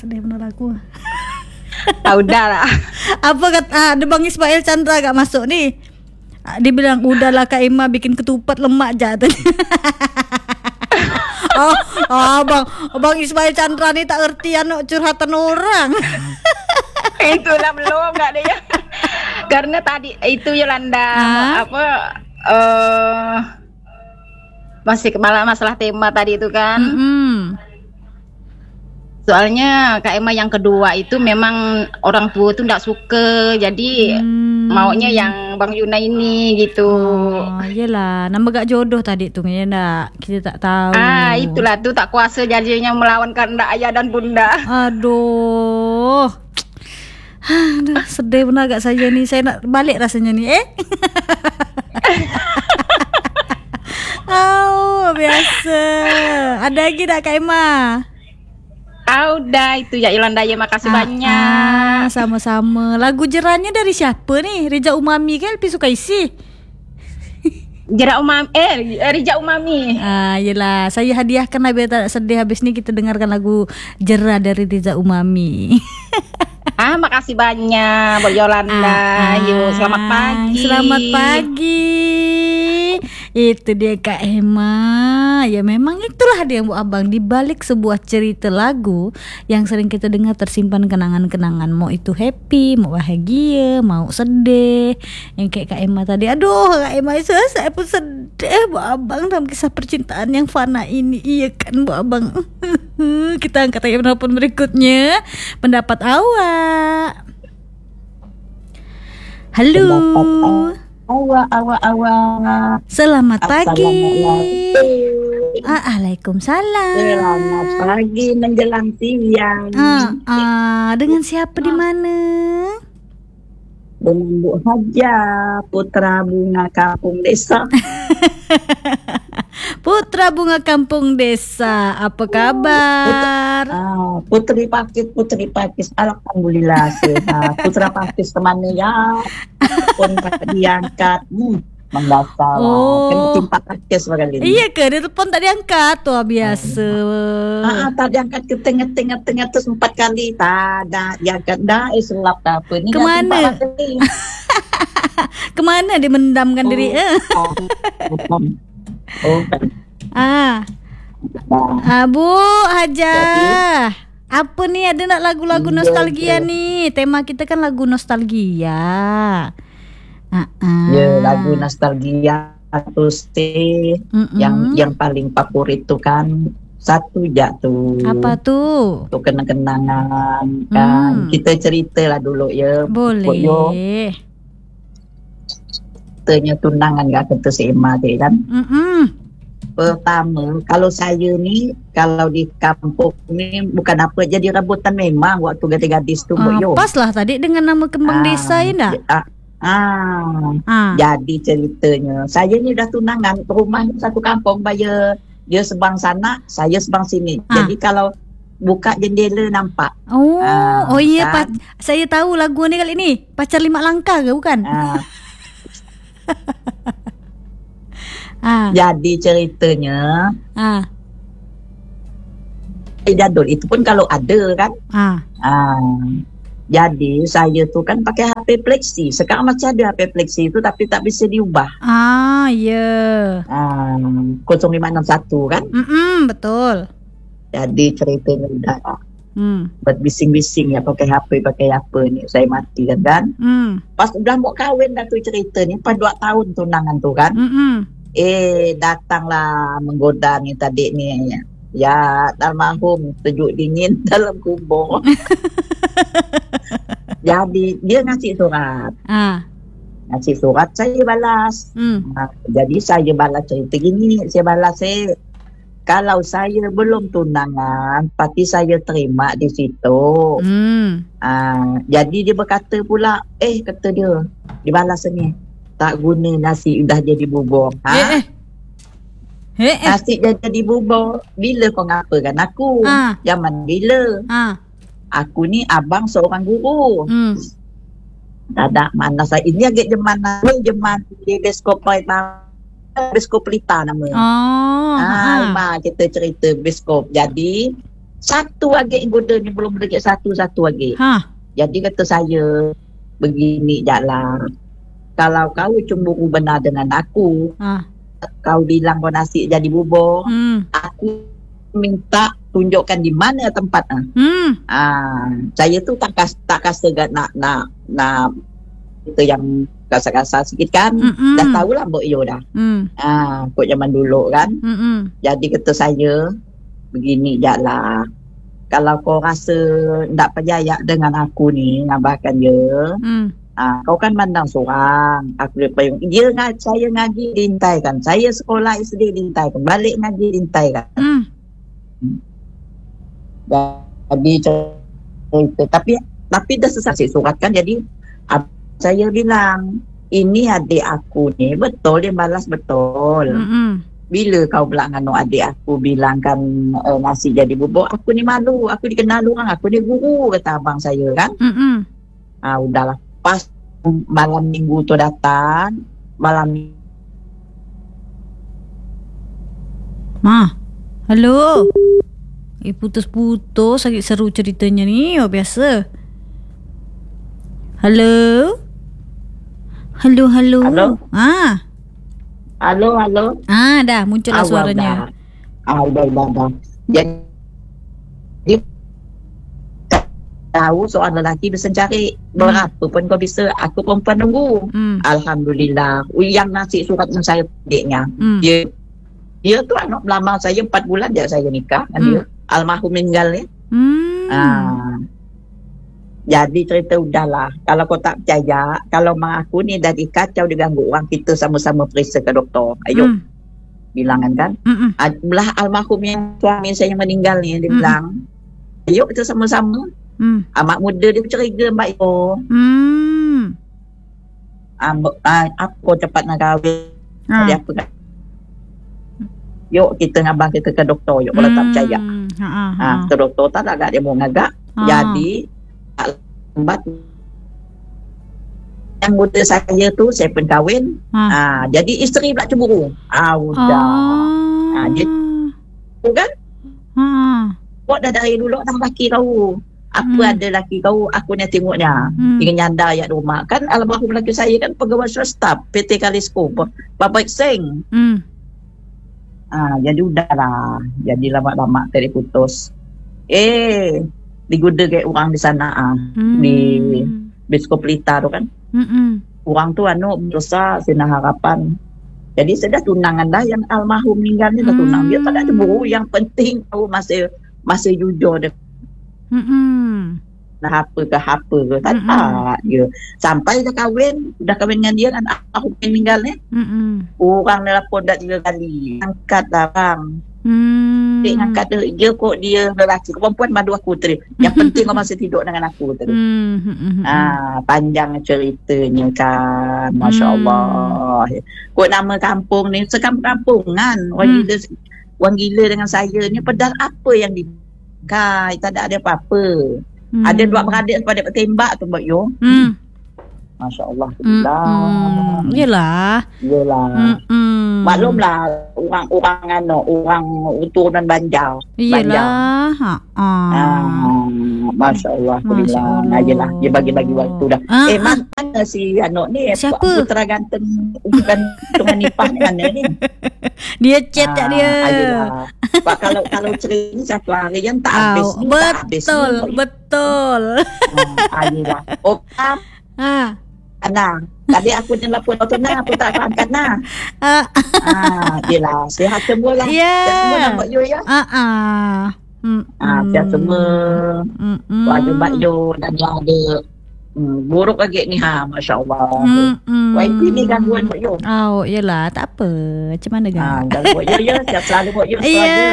sedih benar aku. Udahlah. Apa kata ada Bang Ismail Chandra gak masuk nih? Dia bilang udahlah Kak Emma bikin ketupat lemak aja tadi. Bang Ismail Chandra ni tak ngerti curhatan orang. Itulah belum enggak ada ya. Karena tadi itu Yolanda masih masalah tema tadi itu kan. Soalnya Kak Emma yang kedua itu memang orang tua tuh enggak suka. Jadi maunya yang Bang Yuna ini gitu. Oh, iyalah, nama gak jodoh tadi tuh ya enggak. Kita tak tahu. Itulah tuh tak kuasa jadinya melawan kehendak ayah dan bunda. Aduh, sedih benar gak saya nih. Saya nak balik rasanya nih. Biasa. Ada lagi tak Kak Emma? Udah itu ya Yolanda ya, makasih banyak. Sama-sama. Lagu jerahnya dari siapa nih? Rija Umami kan lebih suka isi. Rija Umami. Yelah, saya hadiahkan lah biar tak sedih. Habis ni kita dengarkan lagu jerah dari Rija Umami. Makasih banyak buat Yolanda. Yuk, selamat pagi. Selamat pagi. Itu dia Kak Emma. Ya memang itulah dia Bu Abang. Di balik sebuah cerita lagu yang sering kita dengar tersimpan kenangan-kenangan. Mau itu happy, mau bahagia, mau sedih. Yang kayak Kak Emma tadi. Aduh Kak Emma, saya pun sedih Bu Abang dalam kisah percintaan yang fana ini. Iya kan Bu Abang. Kita angkat aja penelpon berikutnya. Pendapat awak. Halo. Awak. Selamat pagi. Waalaikumsalam. Selamat pagi menjelang siang. Dengan siapa di mana? Dengan Bu Haja, putra bunga kampung desa. Putra bunga kampung desa, apa kabar? Putri Pakis, alhamdulillah sehat. Putra Pakis kemana ya? Pun diangkat, mendasar. Kena timpa Pakis kali ini. Iya ke? Dia telepon tak diangkat tuh biasa. Tak diangkat ke tengah terus 4 kali. Tak ada diangkat dah. Selap tak apa. Ni kemana? Kemana dia mendamkan diri? Bu Haja, apa nih, ada nak lagu-lagu nostalgia nih? Tema kita kan lagu nostalgia. Ya, lagu nostalgia terus yang paling favorit tuh kan satu tuh. Apa tuh? Tuh kenang-kenangan kan. Kita cerita lah dulu ya. Boleh. Tanya tunangan gak kata si Emma deh kan. Pertama, kalau saya ni, kalau di kampung ni bukan apa, jadi rebutan memang waktu gadis-gadis tu. Pas lah tadi dengan nama kembang desa ya tak? Jadi ceritanya, saya ni dah tunangan, rumah satu kampung, bayar dia sebang sana, saya sebang sini. Jadi kalau buka jendela nampak. Iya kan? Saya tahu lagu ni kali ni. Pacar 5 langkah ke bukan? Jadi ceritanya jadul itu pun kalau ada kan. Jadi saya tu kan pakai HP Plexi. Sekarang masih ada HP Plexi itu tapi tak bisa diubah. Ya. 0561 kan. Betul. Jadi ceritanya udah buat bising-bising ya pakai HP pakai apa ni, saya mati kan. Pas udah mau kahwin dah tu cerita ni, pas 2 tahun tunangan tu kan. Datanglah menggoda ni tadi ni ya, almarhum sejuk dingin dalam kubur. Jadi dia ngasih surat. Ngasih surat, saya balas. Jadi saya balas cerita gini, saya balas kalau saya belum tunangan, pasti saya terima di situ. Jadi dia berkata pula, kata dia, dibalas ni, tak guna nasi dah jadi bubur. Nasi dah jadi bubur, bila kau ngapakan aku? Zaman bila? Aku ni abang seorang guru. Tak ada mana saya. Ini agak zaman di Beskop Pelita nama. Kita cerita Beskop. Jadi satu lagi goda ni belum lagi satu lagi. Jadi kata saya begini jalan. Kalau kau cemburu benar dengan aku, kau bilang kau nasi jadi bubur, aku minta tunjukkan di mana tempatnya. Saya tu tak kasar nak itu yang kasar-kasar sikit kan. Dah tahulah Mbok Yo dah. Kok zaman dulu kan. Jadi kata saya begini jalan. Kalau kau rasa tak percaya dengan aku ni, ngabarkan dia. Kau kan mandang seorang. Aku payung. Saya ngaji diintaikan. Saya sekolah SD diintaikan. Balik ngaji diintaikan. Jadi cerita. Tapi dah sesaksi surat kan. Jadi saya bilang, ini adik aku ni betul dia balas betul. Bila kau pula nganu adik aku bilangkan nasi jadi bubur, aku ni malu, aku dikenal orang, aku ni guru, kata abang saya kan. Udahlah, pas malam minggu tu datang, halo. Putus-putus, sakit seru ceritanya ni, biasa. Halo. Halo. Halo. Dah muncullah suaranya. Dah. Jadi tahu soal lelaki bisa cari berapa pun kau bisa. Aku perempuan nunggu. Alhamdulillah. Yang nasi surat dengan saya adiknya. Dia tu anak lama saya 4 bulan je saya nikah dengan dia. Almarhum meninggal ni. Jadi cerita udahlah. Kalau kau tak percaya, kalau mak aku ni dah dikacau, diganggu orang, kita sama-sama periksa ke doktor. Ayo. Bilangan kan. Belah almarhum yang suami saya yang meninggal ni, dia bilang, ayo kita sama-sama. Mak muda dia curiga Mbak Yo. Apa cepat nak kahwin. Jadi apa kan? Yuk kita ngabang kita ke doktor. Yuk kalau tak percaya. Ke doktor tak agak dia mau ngagak. Jadi lambat yang muda saya tu saya pun kahwin. Jadi isteri pula cemburu. Dia kan kau dah dari dulu dah laki kau apa ada laki kau aku ni tengoknya dengan nyanda ayat rumah kan. Almarhum laki saya kan pegawai swasta PT Kalisko Bapak Seng. Jadi udahlah. Jadi lama-lama tadi putus. Digoda kayak orang di sana di Biskop Pelita tu kan. Orang tu dosa Sinar Harapan. Jadi saya dah tunangan dah yang almarhum meninggal ni dah tunang. Dia tak ada cemburu. Yang penting tahu masih jujur dia. Apa ke tak ada dia. Sampai dah kahwin dengan dia kan almarhum meninggal ni. Orang nelpon dah 3 kali. Angkat lah bang. Dia angkat dia kok dia lelaki perempuan madu aku tadi. Yang penting kau masih tidur dengan aku tadi. Panjang ceritanya kan. Masya Allah. Kok nama kampung ni sekampung-kampungan. Orang gila dengan saya ni padahal apa yang dikai. Tak ada apa-apa. Ada 2 beradik pada tembak tu Mbak Yo. Masya Allah. Yelah. Maklumlah orang turunan Banjar. Yelah. Masya Allah. Ayolah dia bagi-bagi waktu dah. Mana si anak ni? Siapa? Putra ganteng dengan nipah ni mana ni? Dia chat tak dia. Ayolah. Pak kalau cerita satu hari yang tak habis ni. Betul. Ayolah. Ana, tadi aku nelpon tu aku tak angkat nah. Yelah, sihat semua lah. Sihat semua nak Mbak Yo ya. Sihat semua. Ada Mbak Yo dan ada buruk lagi ni Masya Allah. YP ni gangguan Mbak Yo. Yelah, tak apa. Macam mana kan? Mbak Yo ya, sihat selalu Mbak Yo.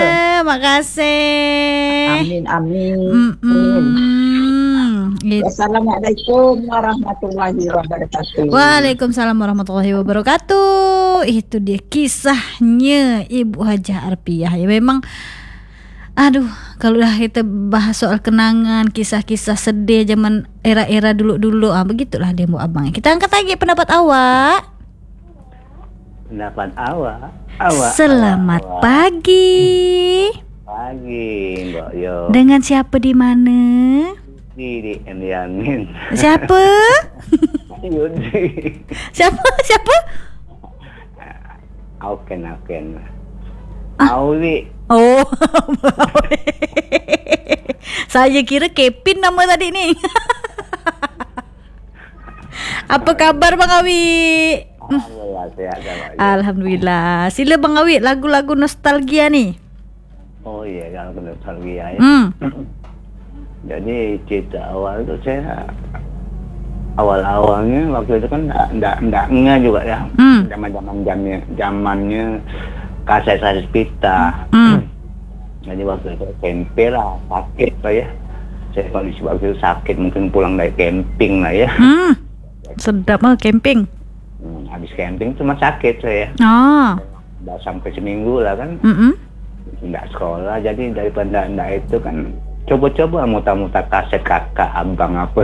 Makasih. Amin. Assalamualaikum warahmatullahi wabarakatuh. Waalaikumsalam warahmatullahi wabarakatuh. Itu dia kisahnya Ibu Hajah Arpiah. Ya memang kalau dah kita bahas soal kenangan, kisah-kisah sedih zaman era-era dulu-dulu, begitulah dia Bu Abang. Kita angkat lagi pendapat awak. Selamat pagi. Pagi, Mbak Yo. Dengan siapa di mana? Di Endianin. Siapa? Yudi. Siapa? Auken. Auli. Oh. Saya kira Kevin nama tadi nih. Apa kabar Bang Awi? Alhamdulillah sehat, Mbak Yo. Alhamdulillah. Sila Bang Awi lagu-lagu nostalgia nih. Oh iya, kalau nostalgia ya. Hmm. Jadi cerita awal itu saya awalnya waktu itu kan enggak juga ya. Zamannya kaset pita. Jadi waktu itu camping lah, sakit lah ya. Saya kondisi waktu itu sakit, mungkin pulang dari camping lah ya. Sedap mah camping. Habis camping cuma sakit saya. Udah sampai seminggu lah kan. Nggak sekolah, jadi daripada nggak itu kan coba-coba muter-muter kaset kakak, abang apa.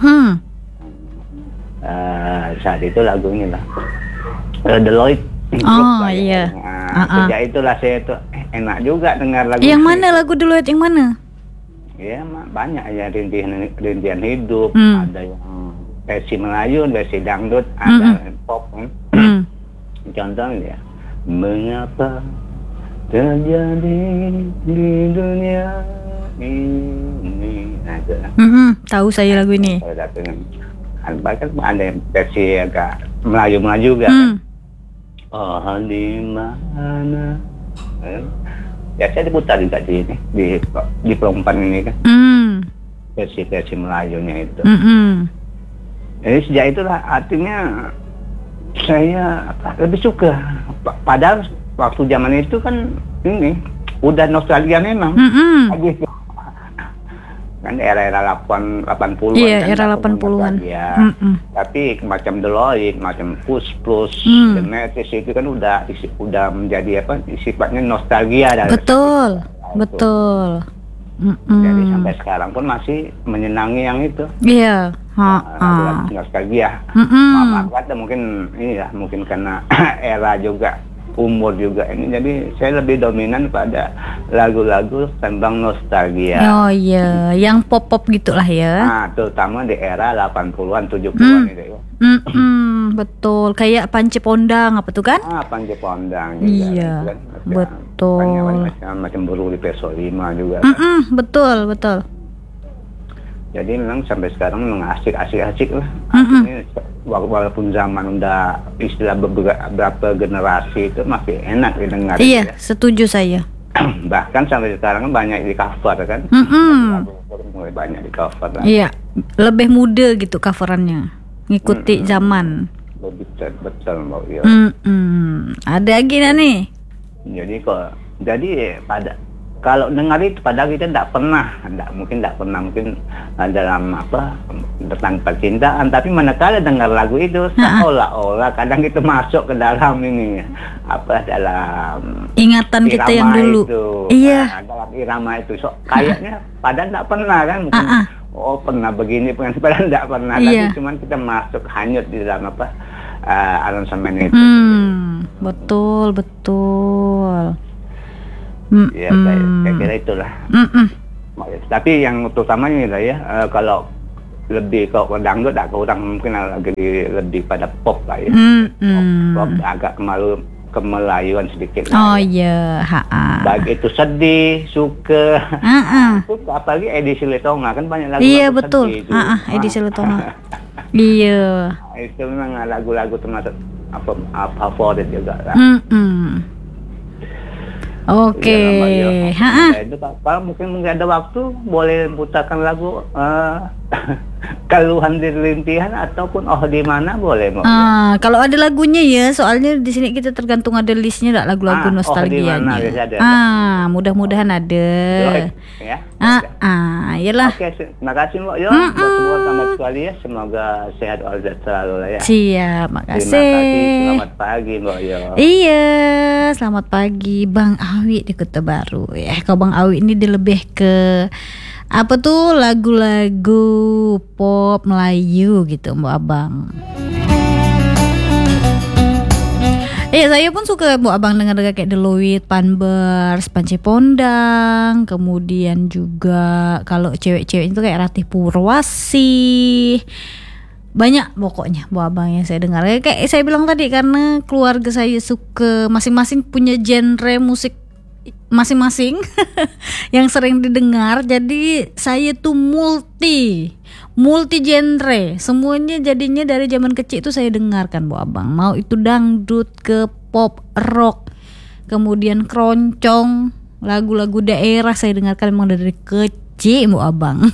Saat itu lagunya lah Deloitte. Oh iya. Sejak itulah saya tuh enak juga dengar lagu. Yang mana lagu Deloitte yang mana? Ya banyak ya, rintihan hidup. Ada yang versi Melayu, versi dangdut, ada pop kan. Contohnya ya, mengapa terjadi di dunia ini. Nah, itu. Tahu saya lagu ini. Bahkan ada yang versi agak Melayu juga. Oh di mana? Ya saya diputar juga di Pelompan ini kan. Versi Melayunya itu. Jadi sejak itulah artinya saya lebih suka. Padahal waktu zaman itu kan ini udah nostalgia memang. Kan era 80-an. Iya, kan, era 80-an. Tapi macam Deloitte, macam Plus, Demetis itu kan udah menjadi apa? Sifatnya nostalgia dari Betul. Jadi sampai sekarang pun masih menyenangi yang itu. Iya. Nostalgia. Maaf kata mungkin ini ya, mungkin karena era juga, umur juga ini, jadi saya lebih dominan pada lagu-lagu tentang nostalgia. Oh iya, yang pop gitulah ya. Nah, terutama di era 80-an, 70-an itu ya. Betul, kayak Panci Pondang apa tuh kan? Panci Pondang juga. Iya, kan? Betul. Macam Buru di Peso 5 juga. Betul. Jadi memang sampai sekarang memang asik lah. Walaupun zaman udah istilah beberapa generasi itu masih enak didengar. Iya, ya. Setuju saya. Bahkan sampai sekarang banyak di cover kan. Mulai banyak di cover. Kan? Iya, lebih muda gitu coverannya, ngikuti zaman. Betul Mbak Yo. Ada lagi nih. Jadi kalau dengar itu padahal kita mungkin dalam tentang percintaan, tapi manakala dengar lagu itu seolah-olah kadang kita masuk ke dalam ini dalam ingatan kita yang dulu itu. Iya. Dalam irama itu kayaknya padahal tidak pernah kan, mungkin pernah begini padahal tidak pernah. Iya. Tapi cuman kita masuk hanyut di dalam aransemen itu. Betul. Ya, saya kira itulah. Tapi yang utamanya lah ya, kalau lebih ke dangdut agak kurang, mungkin lebih pada pop lah ya. Pop agak kemelayuan sedikit. Oh iya, baik itu sedih, suka. Apalagi edisi Letonga kan banyak lagu. Iya betul. Edisi Letonga. Iya. Itu memang lagu-lagu termasuk favorit juga lah. Oke. Itu kalau mungkin ada waktu boleh putarkan lagu Keluhan di Rintihan ataupun di mana boleh. Kalau ada lagunya ya, soalnya di sini kita tergantung ada listnya lagu-lagu nostalgianya. Mudah-mudahan ada. Ya. Iyalah. Oke, terima kasih Mbak Yo. Buat semua selamat sekali ya. Semoga sehat selalu ya. Siap, makasih. Terima kasih. Selamat pagi Mbak Yo. Iya, selamat pagi Bang Awi di Kota Baru ya. Kalau Bang Awi ini dia lebih ke lagu-lagu pop Melayu gitu Mbak Abang. Saya pun suka Bu Abang dengar kayak Deloitte, Panbers, Panci Pondang, kemudian juga kalau cewek-cewek itu kayak Ratih Purwasih. Banyak pokoknya Bu Abang yang saya dengar. Kayak saya bilang tadi, karena keluarga saya suka masing-masing punya genre musik masing-masing yang sering didengar, jadi saya tuh multi genre, semuanya jadinya dari zaman kecil itu saya dengarkan Bu Abang, mau itu dangdut ke pop rock kemudian keroncong, lagu-lagu daerah saya dengarkan memang dari kecil Bu Abang.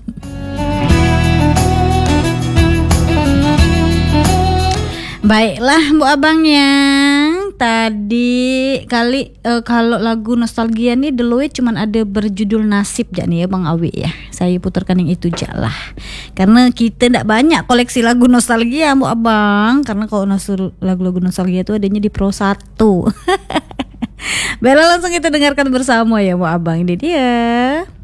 Baiklah Bu Abang yang tadi kalau lagu nostalgia nih Deloitte cuman ada berjudul Nasib ja nih ya Bang Awi ya. Saya putarkan yang itu ja lah. Karena kita enggak banyak koleksi lagu nostalgia Bu Abang, karena kalau lagu-lagu nostalgia itu adanya di Pro 1. Baiklah, langsung kita dengarkan bersama ya Bu Abang, ini dia.